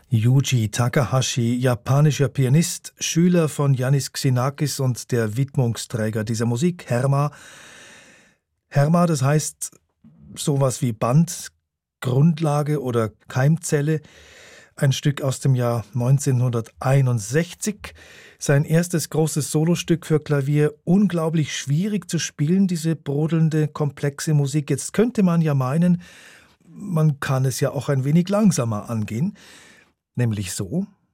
Yuji Takahashi, japanischer Pianist, Schüler von Yannis Xenakis und der Widmungsträger dieser Musik, Herma. Herma, das heißt sowas wie Band, Grundlage oder Keimzelle. Ein Stück aus dem Jahr 1961. Sein erstes großes Solostück für Klavier. Unglaublich schwierig zu spielen, diese brodelnde, komplexe Musik. Jetzt könnte man ja meinen, man kann es ja auch ein wenig langsamer angehen. Nämlich so.